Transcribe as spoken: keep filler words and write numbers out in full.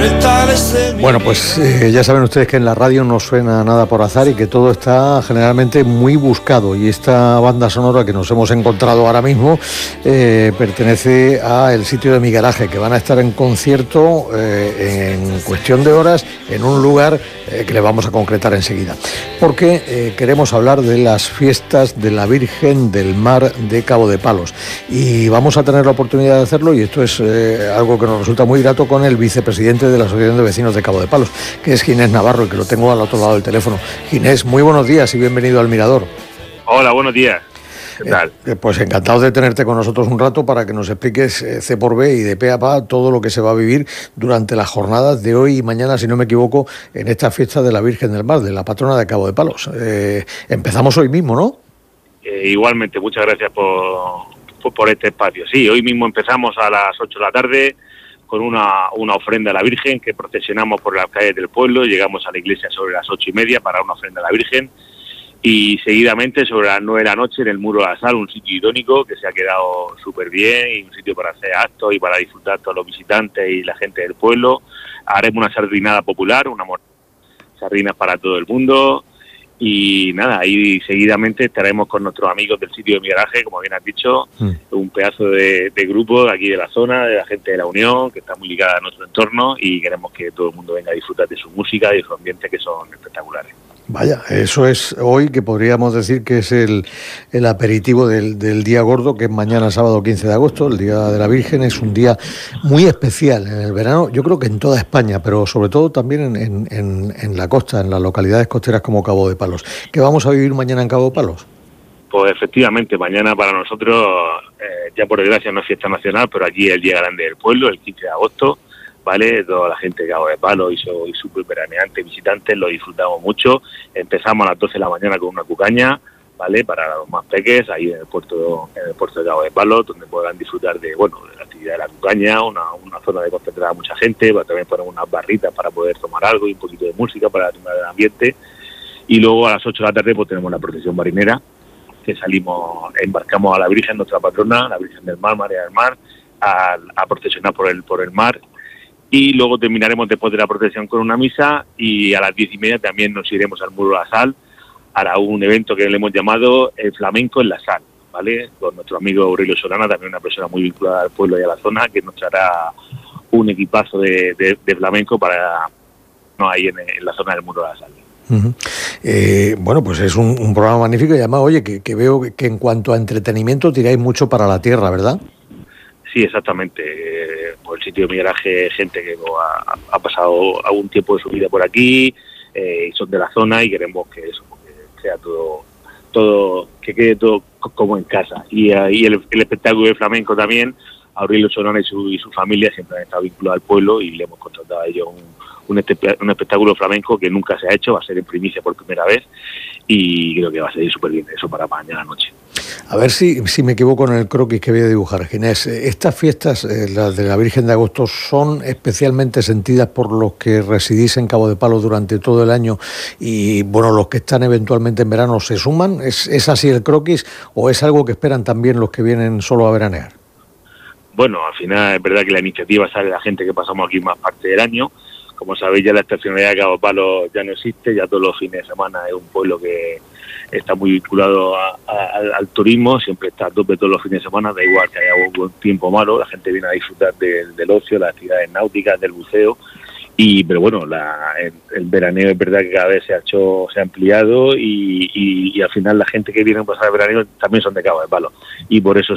Bueno, pues eh, ya saben ustedes que en la radio no suena nada por azar y que todo está generalmente muy buscado, y esta banda sonora que nos hemos encontrado ahora mismo eh, pertenece a El Sitio de mi Garaje, que van a estar en concierto eh, en cuestión de horas en un lugar eh, que le vamos a concretar enseguida, porque eh, queremos hablar de las fiestas de la Virgen del Mar de Cabo de Palos, y vamos a tener la oportunidad de hacerlo, y esto es eh, algo que nos resulta muy grato, con el vicepresidente de la Asociación de Vecinos de Cabo de Palos, que es Ginés Navarro, y que lo tengo al otro lado del teléfono. Ginés, muy buenos días y bienvenido al Mirador. Hola, buenos días. ¿Qué tal? Eh, pues encantado de tenerte con nosotros un rato para que nos expliques eh, C por B y de pe a pa todo lo que se va a vivir durante las jornadas de hoy y mañana, si no me equivoco, en esta fiesta de la Virgen del Mar, de la patrona de Cabo de Palos. Eh, empezamos hoy mismo, ¿no? Eh, igualmente, muchas gracias por, por, por este espacio. Sí, hoy mismo empezamos a las ocho de la tarde con una, una ofrenda a la Virgen, que procesionamos por las calles del pueblo. Llegamos a la iglesia sobre las ocho y media para una ofrenda a la Virgen, y seguidamente sobre las nueve de la noche en el Muro de la Sal, un sitio idónico que se ha quedado súper bien, y un sitio para hacer actos y para disfrutar todos los visitantes y la gente del pueblo. Haremos una sardinada popular, una sardinas para todo el mundo. Y nada, ahí seguidamente estaremos con nuestros amigos del Sitio de mi Garaje, como bien has dicho, mm. un pedazo de, de grupo de aquí de la zona, de la gente de la Unión, que está muy ligada a nuestro entorno, y queremos que todo el mundo venga a disfrutar de su música y de su ambiente, que son espectaculares. Vaya, eso es hoy, que podríamos decir que es el, el aperitivo del, del día gordo, que es mañana sábado quince de agosto, el Día de la Virgen. Es un día muy especial en el verano, yo creo que en toda España, pero sobre todo también en, en, en la costa, en las localidades costeras como Cabo de Palos. ¿Qué vamos a vivir mañana en Cabo de Palos? Pues efectivamente, mañana para nosotros, eh, ya por desgracia no es fiesta nacional, pero aquí es el día grande del pueblo, el quince de agosto. ¿Vale? Toda la gente de Cabo de Palos y su, y su veraneantes, visitantes, lo disfrutamos mucho. Empezamos a las doce de la mañana con una cucaña, ¿vale? Para los más pequeños, ahí en el puerto en el puerto de Cabo de Palos, donde podrán disfrutar de, bueno, de la actividad de la cucaña, una, una zona de concentrar a mucha gente, pero también ponemos unas barritas para poder tomar algo y un poquito de música para animar el ambiente. Y luego a las ocho de la tarde pues tenemos la procesión marinera, que salimos, embarcamos a la Virgen, nuestra patrona, la Virgen del Mar, María del Mar, a, a procesionar por el por el mar. Y luego terminaremos después de la procesión con una misa, y a las diez y media también nos iremos al Muro de la Sal, hará un evento que le hemos llamado el Flamenco en la Sal, ¿vale? Con nuestro amigo Aurelio Solana, también una persona muy vinculada al pueblo y a la zona, que nos traerá un equipazo de, de, de flamenco para no ahí en, en la zona del Muro de la Sal. Uh-huh. Eh, bueno, pues es un, un programa magnífico, y además, oye, que, que veo que en cuanto a entretenimiento tiráis mucho para la tierra, ¿verdad? Sí, exactamente. Eh, por el Sitio de mi Garaje, gente que ha, ha pasado algún tiempo de su vida por aquí, eh, y son de la zona, y queremos que eso, que sea todo, todo, que quede todo como en casa. Y ahí el, el espectáculo de flamenco también, Aurelio Solana y su, y su familia siempre han estado vinculados al pueblo, y le hemos contratado a ellos un, un, un espectáculo flamenco que nunca se ha hecho, va a ser en primicia por primera vez, y creo que va a salir súper bien eso para mañana noche. A ver si, si me equivoco en el croquis que voy a dibujar, Ginés. Estas fiestas, eh, las de la Virgen de Agosto, son especialmente sentidas por los que residís en Cabo de Palos durante todo el año, y bueno, los que están eventualmente en verano se suman. ¿Es, es así el croquis, o es algo que esperan también los que vienen solo a veranear? Bueno, al final es verdad que la iniciativa sale de la gente que pasamos aquí más parte del año. Como sabéis, ya la estacionalidad de Cabo de Palos ya no existe, ya todos los fines de semana es un pueblo que está muy vinculado a, a, al, al turismo, siempre está a tope todos los fines de semana, da igual que haya un tiempo malo, la gente viene a disfrutar de, del ocio, las actividades náuticas, del buceo, y pero bueno, la, el, el veraneo es verdad que cada vez se ha hecho, se ha ampliado, y, y, y al final la gente que viene a pasar el veraneo también son de Cabo de Palos, y por eso